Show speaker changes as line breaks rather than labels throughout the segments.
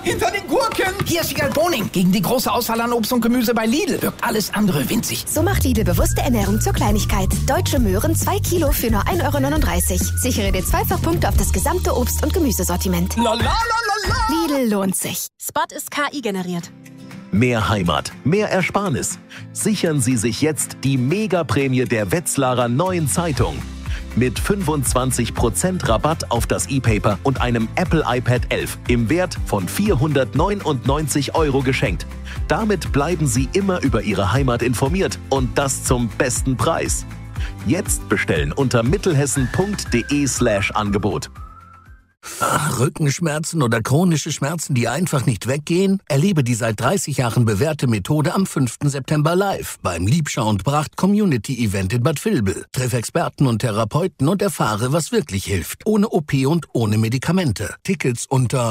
hinter den Gurken.
Hier ist Wiegald Boning. Gegen die große Auswahl an Obst und Gemüse bei Lidl wirkt alles andere winzig.
So macht Lidl bewusste Ernährung zur Kleinigkeit. Deutsche Möhren 2 Kilo für nur 1,39 €. Sichere dir 2-fach-Punkte auf das gesamte Obst- und Gemüsesortiment.
La la la la la.
Lidl lohnt sich.
Spot ist KI generiert.
Mehr Heimat, mehr Ersparnis. Sichern Sie sich jetzt die Megaprämie der Wetzlarer Neuen Zeitung. Mit 25% Rabatt auf das E-Paper und einem Apple iPad 11 im Wert von 499 € geschenkt. Damit bleiben Sie immer über Ihre Heimat informiert und das zum besten Preis. Jetzt bestellen unter mittelhessen.de/Angebot.
Ach, Rückenschmerzen oder chronische Schmerzen, die einfach nicht weggehen? Erlebe die seit 30 Jahren bewährte Methode am 5. September live beim Liebschau und Bracht Community Event in Bad Vilbel. Treff Experten und Therapeuten und erfahre, was wirklich hilft. Ohne OP und ohne Medikamente. Tickets unter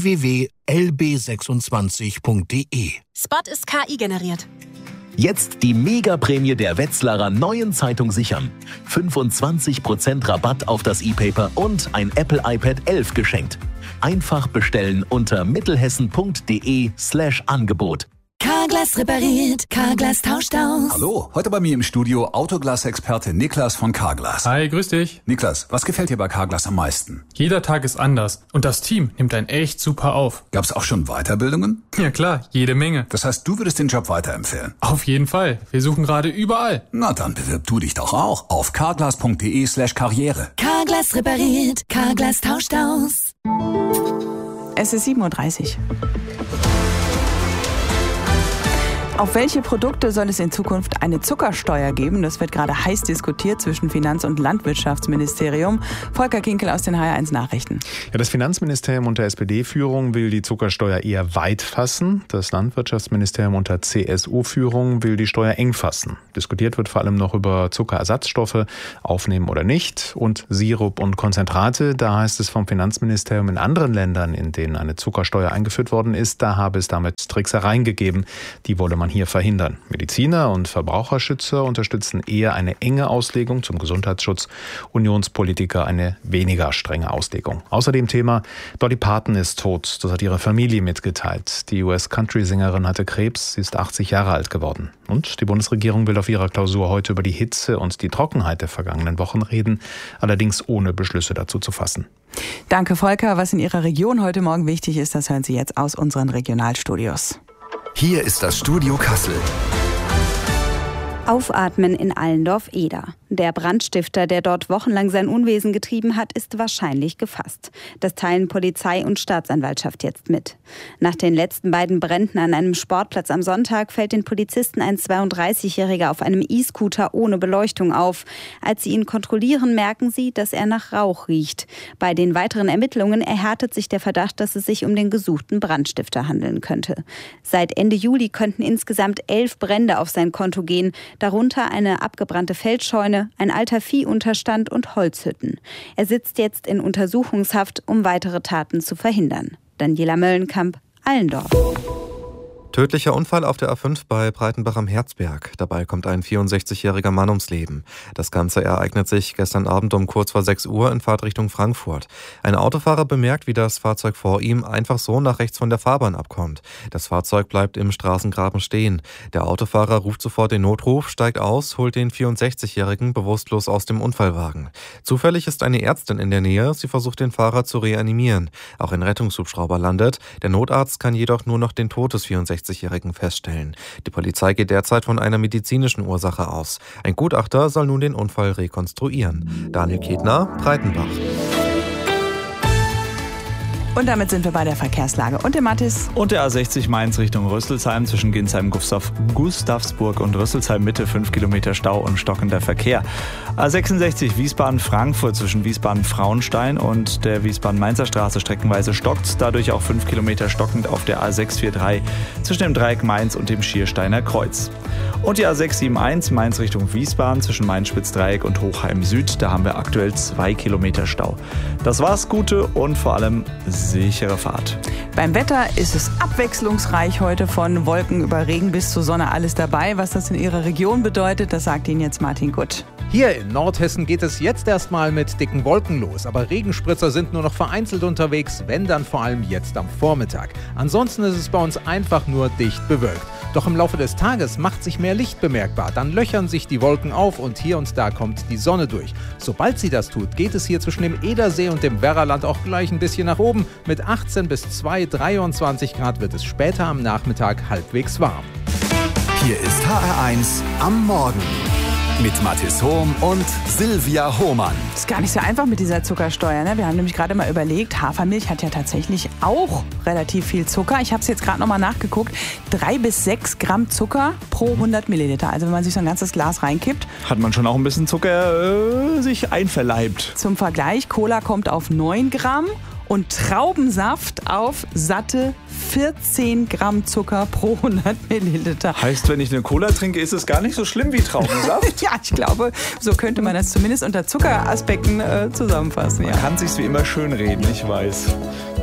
www.lb26.de.
Spot ist KI generiert.
Jetzt die Megaprämie der Wetzlarer Neuen Zeitung sichern. 25% Rabatt auf das E-Paper und ein Apple iPad 11 geschenkt. Einfach bestellen unter mittelhessen.de/Angebot.
Carglass repariert, Carglass tauscht aus.
Hallo, heute bei mir im Studio Autoglas-Experte Niklas von Carglass.
Hi, grüß dich.
Niklas, was gefällt dir bei Carglass am meisten?
Jeder Tag ist anders und das Team nimmt einen echt super auf.
Gab's auch schon Weiterbildungen?
Ja klar, jede Menge.
Das heißt, du würdest den Job weiterempfehlen?
Auf jeden Fall. Wir suchen gerade überall.
Na dann bewirb du dich doch auch auf carglass.de/Karriere.
Carglass repariert, Carglass tauscht aus.
Es ist 7:30 Uhr. Auf welche Produkte soll es in Zukunft eine Zuckersteuer geben? Das wird gerade heiß diskutiert zwischen Finanz- und Landwirtschaftsministerium. Volker Kinkel aus den HR1 Nachrichten.
Ja, das Finanzministerium unter SPD-Führung will die Zuckersteuer eher weit fassen. Das Landwirtschaftsministerium unter CSU-Führung will die Steuer eng fassen. Diskutiert wird vor allem noch über Zuckerersatzstoffe, aufnehmen oder nicht, und Sirup und Konzentrate. Da heißt es vom Finanzministerium, in anderen Ländern, in denen eine Zuckersteuer eingeführt worden ist, da habe es damit Tricksereien gegeben. Die wolle man hier verhindern. Mediziner und Verbraucherschützer unterstützen eher eine enge Auslegung zum Gesundheitsschutz, Unionspolitiker eine weniger strenge Auslegung. Außerdem Thema, Dolly Parton ist tot. Das hat ihre Familie mitgeteilt. Die US-Country-Sängerin hatte Krebs, sie ist 80 Jahre alt geworden. Und die Bundesregierung will auf ihrer Klausur heute über die Hitze und die Trockenheit der vergangenen Wochen reden, allerdings ohne Beschlüsse dazu zu fassen.
Danke, Volker. Was in Ihrer Region heute Morgen wichtig ist, das hören Sie jetzt aus unseren Regionalstudios.
Hier ist das Studio Kassel.
Aufatmen in Allendorf-Eder. Der Brandstifter, der dort wochenlang sein Unwesen getrieben hat, ist wahrscheinlich gefasst. Das teilen Polizei und Staatsanwaltschaft jetzt mit. Nach den letzten beiden Bränden an einem Sportplatz am Sonntag fällt den Polizisten ein 32-Jähriger auf einem E-Scooter ohne Beleuchtung auf. Als sie ihn kontrollieren, merken sie, dass er nach Rauch riecht. Bei den weiteren Ermittlungen erhärtet sich der Verdacht, dass es sich um den gesuchten Brandstifter handeln könnte. Seit Ende Juli könnten insgesamt 11 Brände auf sein Konto gehen, darunter eine abgebrannte Feldscheune, ein alter Viehunterstand und Holzhütten. Er sitzt jetzt in Untersuchungshaft, um weitere Taten zu verhindern. Daniela Möllenkamp, Allendorf.
Tödlicher Unfall auf der A5 bei Breitenbach am Herzberg. Dabei kommt ein 64-jähriger Mann ums Leben. Das Ganze ereignet sich gestern Abend um kurz vor 6 Uhr in Fahrtrichtung Frankfurt. Ein Autofahrer bemerkt, wie das Fahrzeug vor ihm einfach so nach rechts von der Fahrbahn abkommt. Das Fahrzeug bleibt im Straßengraben stehen. Der Autofahrer ruft sofort den Notruf, steigt aus, holt den 64-jährigen bewusstlos aus dem Unfallwagen. Zufällig ist eine Ärztin in der Nähe. Sie versucht, den Fahrer zu reanimieren. Auch ein Rettungshubschrauber landet. Der Notarzt kann jedoch nur noch den Tod des 64-jährigen feststellen. Die Polizei geht derzeit von einer medizinischen Ursache aus. Ein Gutachter soll nun den Unfall rekonstruieren. Daniel Ketner, Breitenbach.
Und damit sind wir bei der Verkehrslage. Und der Mathis.
Und der A60 Mainz Richtung Rüsselsheim zwischen Ginsheim-Gustavsburg und Rüsselsheim Mitte 5 Kilometer Stau und stockender Verkehr. A66 Wiesbaden-Frankfurt zwischen Wiesbaden-Frauenstein und der Wiesbaden-Mainzer Straße streckenweise stockt. Dadurch auch 5 Kilometer stockend auf der A643 zwischen dem Dreieck Mainz und dem Schiersteiner Kreuz. Und die A671 Mainz Richtung Wiesbaden zwischen Mainz-Spitz-Dreieck und Hochheim Süd. Da haben wir aktuell 2 Kilometer Stau. Das war's, gute und vor allem sichere Fahrt.
Beim Wetter ist es abwechslungsreich heute, von Wolken über Regen bis zur Sonne, alles dabei. Was das in Ihrer Region bedeutet, das sagt Ihnen jetzt Martin Gutt.
Hier in Nordhessen geht es jetzt erstmal mit dicken Wolken los, aber Regenspritzer sind nur noch vereinzelt unterwegs, wenn dann vor allem jetzt am Vormittag. Ansonsten ist es bei uns einfach nur dicht bewölkt. Doch im Laufe des Tages macht sich mehr Licht bemerkbar, dann löchern sich die Wolken auf und hier und da kommt die Sonne durch. Sobald sie das tut, geht es hier zwischen dem Edersee und dem Werraland auch gleich ein bisschen nach oben. Mit 18 bis 23 Grad wird es später am Nachmittag halbwegs warm.
Hier ist HR1 am Morgen. Mit Mathis Hohm und Silvia Hohmann.
Ist gar nicht so einfach mit dieser Zuckersteuer. Ne? Wir haben nämlich gerade mal überlegt, Hafermilch hat ja tatsächlich auch relativ viel Zucker. Ich habe es jetzt gerade nochmal nachgeguckt. 3 bis 6 Gramm Zucker pro 100 Milliliter. Also wenn man sich so ein ganzes Glas reinkippt.
Hat man schon auch ein bisschen Zucker sich einverleibt.
Zum Vergleich, Cola kommt auf 9 Gramm. Und Traubensaft auf satte 14 Gramm Zucker pro 100 Milliliter.
Heißt, wenn ich eine Cola trinke, ist es gar nicht so schlimm wie Traubensaft?
Ja, ich glaube, so könnte man das zumindest unter Zuckeraspekten zusammenfassen.
Man kann sich's wie immer schön reden, ich weiß.